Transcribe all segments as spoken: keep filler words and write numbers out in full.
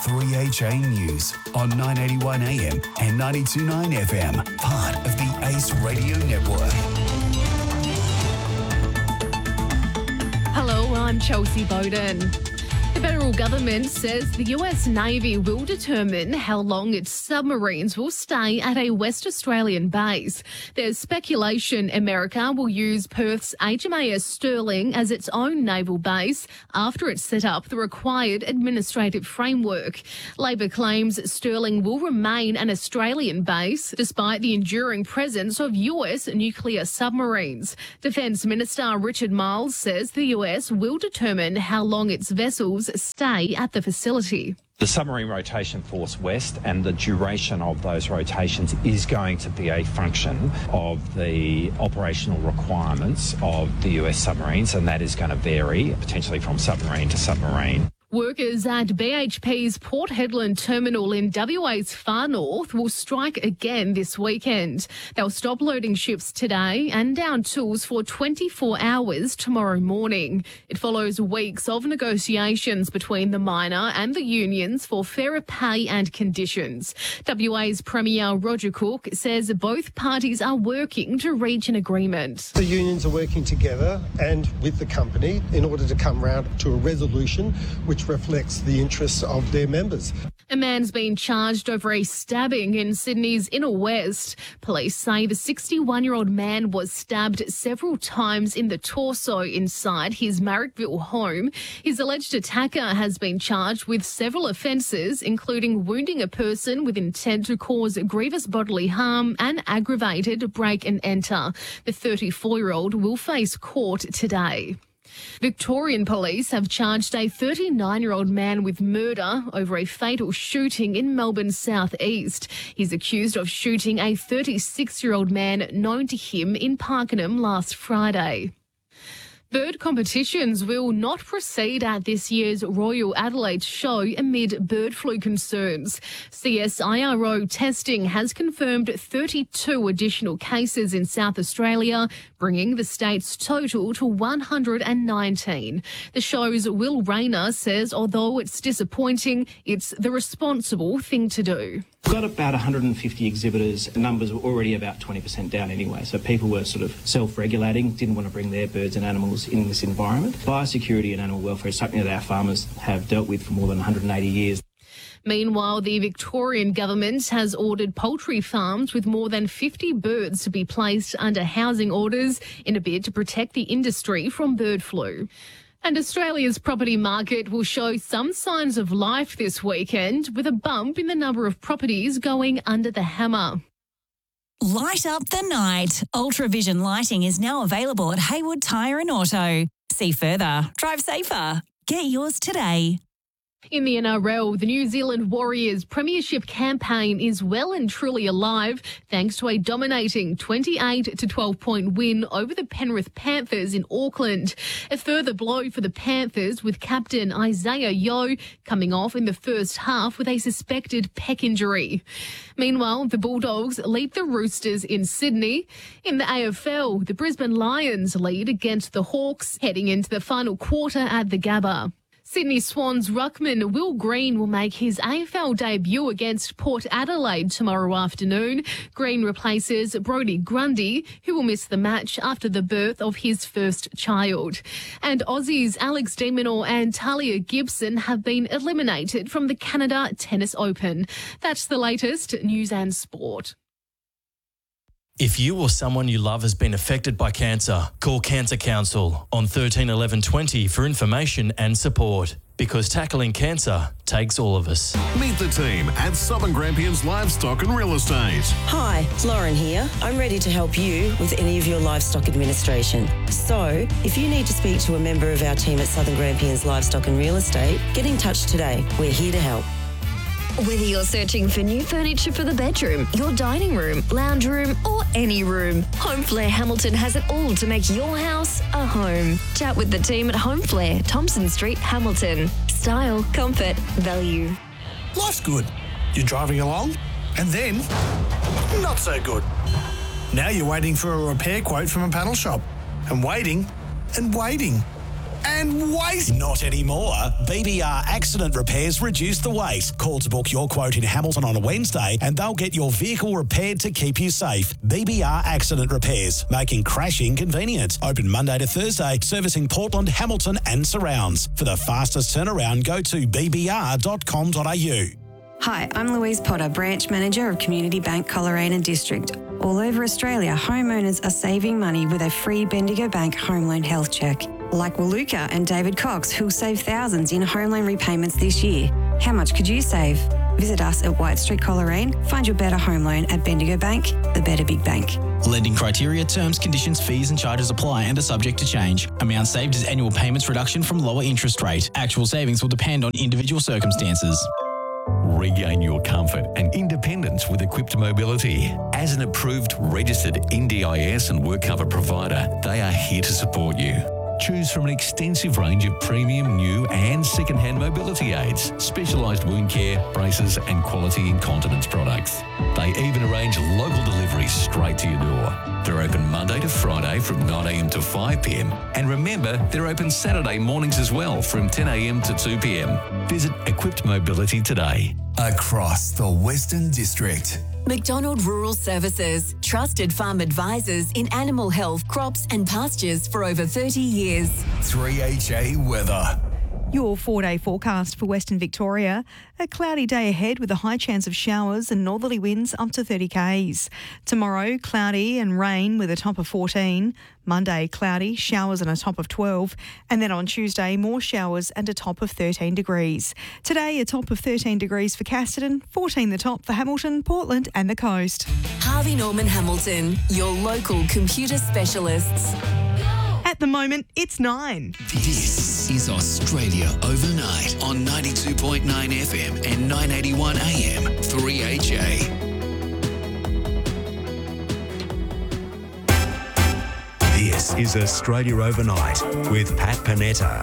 three H A News on nine eighty-one A M and ninety-two point nine F M, part of the Ace Radio Network. Hello, I'm Chelsea Bowden. The federal government says the U S Navy will determine how long its submarines will stay at a West Australian base. There's speculation America will use Perth's H M A S Stirling as its own naval base after it set up the required administrative framework. Labor claims Stirling will remain an Australian base despite the enduring presence of U S nuclear submarines. Defence Minister Richard Marles says the U S will determine how long its vessels stay at the facility. The Submarine Rotation Force West and the duration of those rotations is going to be a function of the operational requirements of the U S submarines, and that is going to vary potentially from submarine to submarine. Workers at B H P's Port Hedland terminal in W A's far north will strike again this weekend. They'll stop loading ships today and down tools for twenty-four hours tomorrow morning. It follows weeks of negotiations between the miner and the unions for fairer pay and conditions. W A's Premier Roger Cook says both parties are working to reach an agreement. The unions are working together and with the company in order to come round to a resolution which reflects the interests of their members. A man's been charged over a stabbing in Sydney's Inner West. Police say the sixty-one-year-old man was stabbed several times in the torso inside his Marrickville home. His alleged attacker has been charged with several offences, including wounding a person with intent to cause grievous bodily harm and aggravated break and enter. The thirty-four-year-old will face court today. Victorian police have charged a thirty-nine-year-old man with murder over a fatal shooting in Melbourne's southeast. He's accused of shooting a thirty-six-year-old man known to him in Parkenham last Friday. Bird competitions will not proceed at this year's Royal Adelaide Show amid bird flu concerns. C S I R O testing has confirmed thirty-two additional cases in South Australia, bringing the state's total to one hundred nineteen. The show's Will Rayner says although it's disappointing, it's the responsible thing to do. We've got about one hundred fifty exhibitors. The numbers were already about twenty percent down anyway, so people were sort of self-regulating, didn't want to bring their birds and animals in this environment. Biosecurity and animal welfare is something that our farmers have dealt with for more than one hundred eighty years. Meanwhile, the Victorian government has ordered poultry farms with more than fifty birds to be placed under housing orders in a bid to protect the industry from bird flu. And Australia's property market will show some signs of life this weekend, with a bump in the number of properties going under the hammer. Light up the night. Ultravision lighting is now available at Haywood Tyre and Auto. See further. Drive safer. Get yours today. In the N R L, the New Zealand Warriors premiership campaign is well and truly alive thanks to a dominating twenty-eight to twelve point win over the Penrith Panthers in Auckland. A further blow for the Panthers with captain Isaiah Yeo coming off in the first half with a suspected pec injury. Meanwhile, the Bulldogs lead the Roosters in Sydney. In the A F L, the Brisbane Lions lead against the Hawks heading into the final quarter at the Gabba. Sydney Swans ruckman Will Green will make his A F L debut against Port Adelaide tomorrow afternoon. Green replaces Brodie Grundy, who will miss the match after the birth of his first child. And Aussies Alex de Minaur and Talia Gibson have been eliminated from the Canada Tennis Open. That's the latest news and sport. If you or someone you love has been affected by cancer, call Cancer Council on thirteen eleven twenty for information and support. Because tackling cancer takes all of us. Meet the team at Southern Grampians Livestock and Real Estate. Hi, Lauren here. I'm ready to help you with any of your livestock administration. So, if you need to speak to a member of our team at Southern Grampians Livestock and Real Estate, get in touch today. We're here to help. Whether you're searching for new furniture for the bedroom, your dining room, lounge room, or any room, Home Flair Hamilton has it all to make your house a home. Chat with the team at Home Flair, Thompson Street, Hamilton. Style, comfort, value. Life's good. You're driving along, and then, not so good. Now you're waiting for a repair quote from a panel shop, and waiting, and waiting. and wait. Not anymore. B B R Accident Repairs reduce the wait. Call to book your quote in Hamilton on a Wednesday and they'll get your vehicle repaired to keep you safe. B B R Accident Repairs, making crashing convenient. Open Monday to Thursday, servicing Portland, Hamilton and surrounds. For the fastest turnaround, go to b b r dot com dot a u. Hi, I'm Louise Potter, Branch Manager of Community Bank Coleraine District. All over Australia, homeowners are saving money with a free Bendigo Bank Home Loan Health Check. Like Waluka and David Cox, who'll save thousands in home loan repayments this year. How much could you save? Visit us at White Street Coleraine. Find your better home loan at Bendigo Bank, the better big bank. Lending criteria, terms, conditions, fees and charges apply and are subject to change. Amount saved is annual payments reduction from lower interest rate. Actual savings will depend on individual circumstances. Regain your comfort and independence with Equipped Mobility. As an approved, registered N D I S and work cover provider, they are here to support you. Choose from an extensive range of premium, new and second-hand mobility aids, specialised wound care, braces and quality incontinence products. They even arrange local deliveries straight to your door. They're open Monday to Friday from nine a m to five p m. And remember, they're open Saturday mornings as well from ten a m to two p m. Visit Equipped Mobility today. Across the Western District. McDonald Rural Services, trusted farm advisors in animal health, crops and pastures for over thirty years. three H A weather. Your four-day forecast for Western Victoria. A cloudy day ahead with a high chance of showers and northerly winds up to thirty k's. Tomorrow, cloudy and rain with a top of fourteen. Monday, cloudy, showers and a top of twelve. And then on Tuesday, more showers and a top of thirteen degrees. Today, a top of thirteen degrees for Casterton, fourteen the top for Hamilton, Portland and the coast. Harvey Norman Hamilton, your local computer specialists. At the moment, it's nine. This is Australia Overnight on ninety-two point nine F M and nine eighty-one A M, three H A. This is Australia Overnight with Pat Panetta.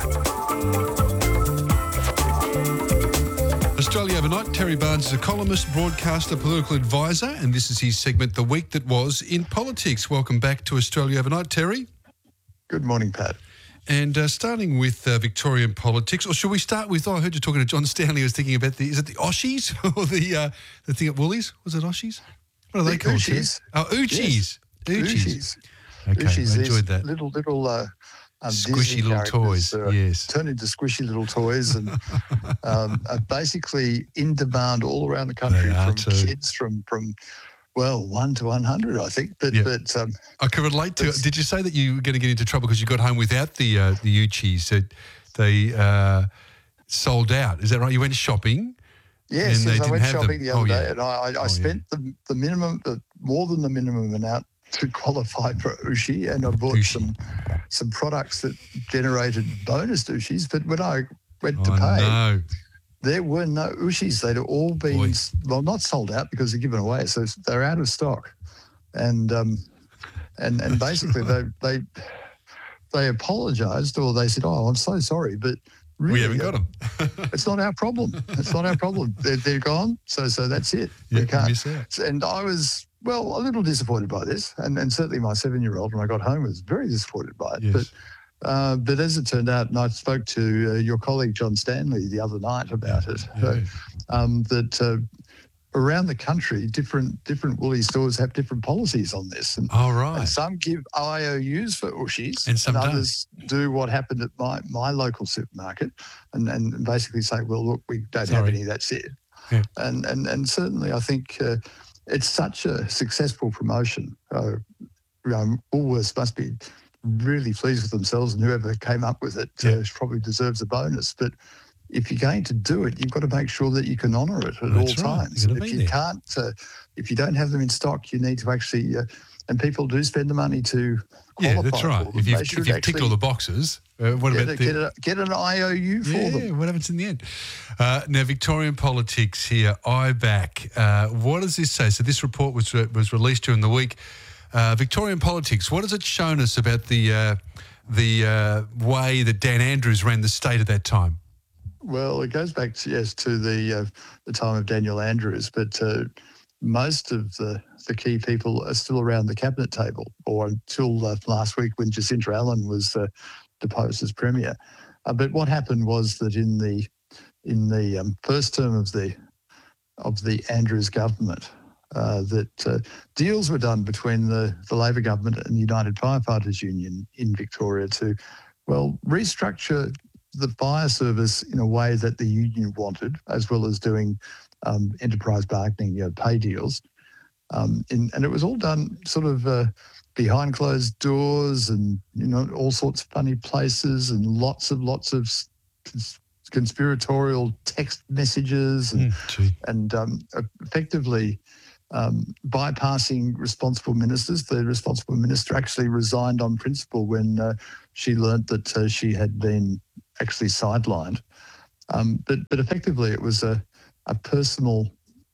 Australia Overnight, Terry Barnes is a columnist, broadcaster, political advisor, and this is his segment, The Week That Was in Politics. Welcome back to Australia Overnight, Terry. Good morning, Pat. And uh, starting with uh, Victorian politics, or should we start with, oh, I heard you talking to John Stanley, I was thinking about the, is it the Oshies or the uh, the thing at Woolies? Was it Oshies? What are the they called? Uchis. Oh, Uchis. Yes. Uchis. Uchis. Okay, Uchis, I enjoyed that. Little, little... Uh, Um, squishy Disney little toys, uh, yes. Turn into squishy little toys and um, are basically in demand all around the country They are from too. kids from, from well, one to one hundred, I think. But, Yeah. but um, I can relate to it. Did you say that you were going to get into trouble because you got home without the uh, the Uchis? That they uh, sold out. Is that right? You went shopping? yes, and they yes I didn't went have shopping them. the other Oh, day yeah. and I, I, I Oh, spent the, the minimum, the, more than the minimum amount to qualify for Ushi, and I bought some some products that generated bonus Ushis. But when I went to Oh, pay, no. there were no Ushis. They'd all been, well, not sold out because they're given away, so they're out of stock. And um, and and basically they they they apologised, or they said, "Oh, I'm so sorry, but really, We haven't got them. it's not our problem. It's not our problem. They're, they're gone. So so that's it. Yeah, we you can't." miss out. And I was, well, a little disappointed by this, and, and certainly my seven-year-old, when I got home, was very disappointed by it. Yes. But uh, but as it turned out, and I spoke to uh, your colleague John Stanley the other night about it, Yeah. um, that uh, around the country, different different Woolly stores have different policies on this. And, Oh, right. and some give I O Us for Ushis, And some don't. others do what happened at my, my local supermarket and, and basically say, well, look, we don't have Sorry. any, that's it. Yeah. And, and, and certainly I think uh, it's such a successful promotion. Uh, you know, Woolworths must be really pleased with themselves, and whoever came up with it uh, probably deserves a bonus. But if you're going to do it, you've got to make sure that you can honour it at That's all right. times. You've And gotta if be you there. can't, uh, if you don't have them in stock, you need to actually, uh, and people do spend the money to qualify. Yeah, that's right. for them. If you've, They if should you've ticked all the boxes, uh, what get, about a, the... get, a, get an I O U for yeah, them. what happens in the end? Uh, now, Victorian politics here, I back. Uh, what does this say? So this report was re- was released during the week. Uh, Victorian politics, what has it shown us about the uh, the uh, way that Dan Andrews ran the state at that time? Well, it goes back to, yes, to the uh, the time of Daniel Andrews, but uh, most of the, the key people are still around the cabinet table, or until uh, last week when Jacinta Allen was uh, deposed as Premier. Uh, but what happened was that in the in the um, first term of the of the Andrews government, uh, that uh, deals were done between the, the Labor government and the United Firefighters Union in Victoria to, well, restructure the fire service in a way that the union wanted, as well as doing um, enterprise bargaining, you know, pay deals. Um, in, and it was all done sort of uh, behind closed doors and, you know, all sorts of funny places and lots of, lots of cons- conspiratorial text messages and, mm, and um, effectively um, bypassing responsible ministers. The responsible minister actually resigned on principle when uh, she learnt that uh, she had been actually sidelined. Um, but, but effectively it was a, a personal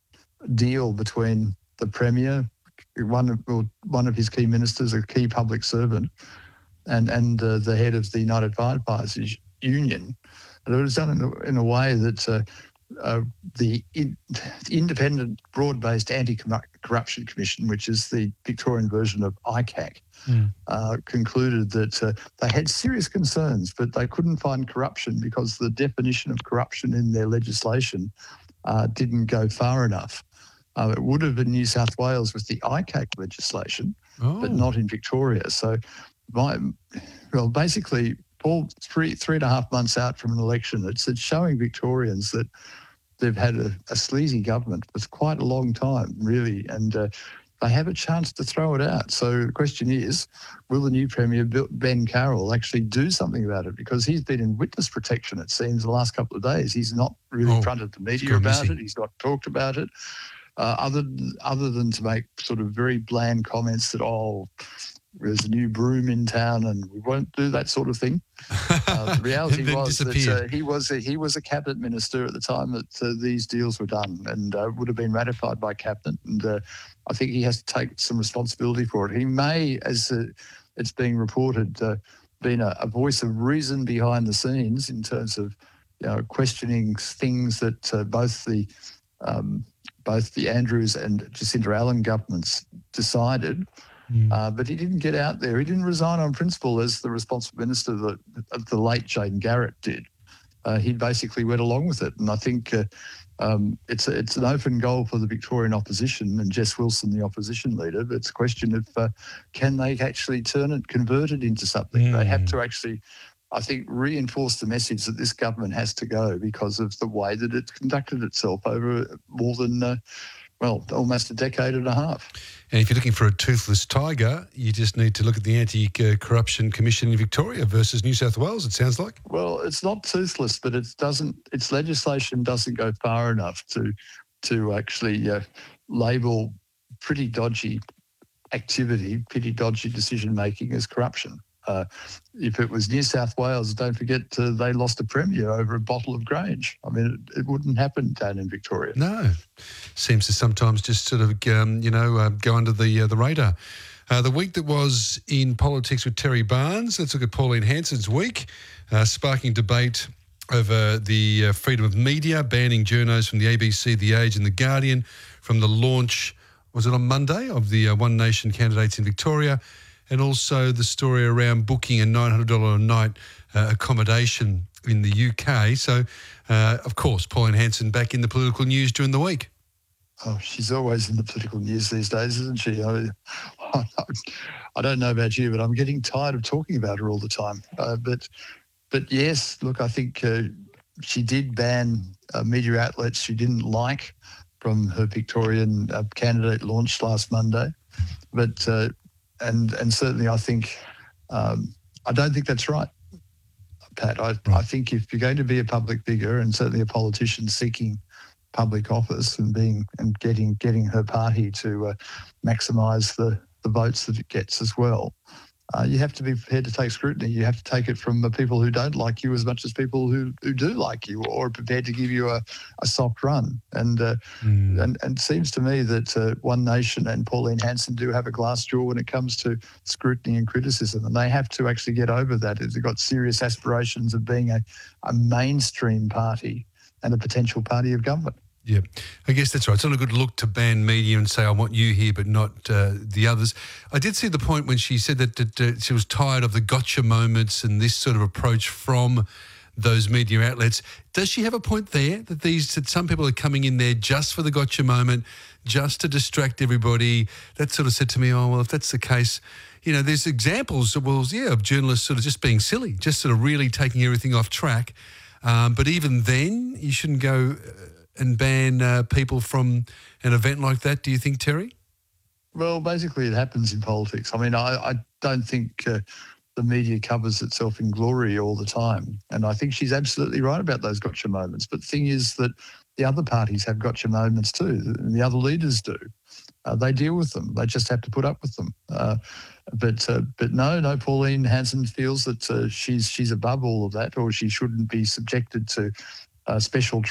deal between the Premier, one of well, one of his key ministers, a key public servant, and and uh, the head of the United Firefighters Union. And it was done in a, in a way that uh, uh, the in, Independent Broad-Based Anti-Corruption Commission, which is the Victorian version of I C A C, mm. uh, concluded that uh, they had serious concerns, but they couldn't find corruption because the definition of corruption in their legislation uh, didn't go far enough. Uh, it would have in New South Wales with the I C A C legislation, oh. but not in Victoria. So, my, well, basically, Paul, three three and a half months out from an election, it's, it's showing Victorians that they've had a, a sleazy government for quite a long time, really, and uh, they have a chance to throw it out. So the question is, will the new Premier, Ben Carroll, actually do something about it? Because he's been in witness protection, it seems, the last couple of days. He's not really oh, fronted the media about it. He's not talked about it. Uh, other other than to make sort of very bland comments that, oh, there's a new broom in town and we won't do that sort of thing. Uh, the reality was that uh, he was a, he was a cabinet minister at the time that uh, these deals were done and uh, would have been ratified by cabinet. And uh, I think he has to take some responsibility for it. He may, as uh, it's being reported, uh, been a, a voice of reason behind the scenes in terms of, you know, questioning things that uh, both the um, both the Andrews and Jacinta Allen governments decided, mm. uh, but he didn't get out there. He didn't resign on principle as the responsible minister that the late Jane Garrett did. Uh, he basically went along with it, and I think uh, um, it's a, it's an open goal for the Victorian opposition and Jess Wilson, the opposition leader. But it's a question of uh, can they actually turn it, convert it into something? Mm. They have to actually, I think, reinforce the message that this government has to go because of the way that it's conducted itself over more than, uh, well, almost a decade and a half. And if you're looking for a toothless tiger, you just need to look at the Anti-Corruption Commission in Victoria versus New South Wales, it sounds like. Well, it's not toothless, but it doesn't, its legislation doesn't go far enough to, to actually uh, label pretty dodgy activity, pretty dodgy decision-making as corruption. Uh, if it was New South Wales, don't forget uh, they lost a premier over a bottle of Grange. I mean, it, it wouldn't happen down in Victoria. No. Seems to sometimes just sort of, um, you know, uh, go under the uh, the radar. Uh, the week that was in politics with Terry Barnes, let's look at Pauline Hanson's week, uh, sparking debate over the uh, freedom of media, banning journos from the A B C, The Age and The Guardian from the launch, was it on Monday, of the uh, One Nation candidates in Victoria, and also the story around booking a nine hundred dollars a night uh, accommodation in the U K. So, uh, of course, Pauline Hanson back in the political news during the week. Oh, she's always in the political news these days, isn't she? I, I don't know about you, but I'm getting tired of talking about her all the time. Uh, but, but yes, look, I think uh, she did ban uh, media outlets she didn't like from her Victorian uh, candidate launch last Monday. But uh, And and certainly I think, um, I don't think that's right, Pat. I, right. I think if you're going to be a public figure and certainly a politician seeking public office and being and getting getting her party to uh, maximise the, the votes that it gets as well, uh, you have to be prepared to take scrutiny. You have to take it from the people who don't like you as much as people who, who do like you or are prepared to give you a, a soft run. And, uh, mm. and and it seems to me that uh, One Nation and Pauline Hanson do have a glass jaw when it comes to scrutiny and criticism, and they have to actually get over that. They've got serious aspirations of being a, a mainstream party and a potential party of government. Yeah, I guess that's right. It's not a good look to ban media and say, I want you here, but not uh, the others. I did see the point when she said that, that uh, she was tired of the gotcha moments and this sort of approach from those media outlets. Does she have a point there that these that some people are coming in there just for the gotcha moment, just to distract everybody? That sort of said to me, oh, well, if that's the case, you know, there's examples of, well, yeah, of journalists sort of just being silly, just sort of really taking everything off track. Um, but even then, you shouldn't go and ban uh, people from an event like that, do you think, Terry? Well, basically it happens in politics. I mean, I, I don't think uh, the media covers itself in glory all the time. And I think she's absolutely right about those gotcha moments. But the thing is that the other parties have gotcha moments too, and the other leaders do. Uh, they deal with them. They just have to put up with them. Uh, but uh, but no, no, Pauline Hanson feels that uh, she's she's above all of that, or she shouldn't be subjected to uh, special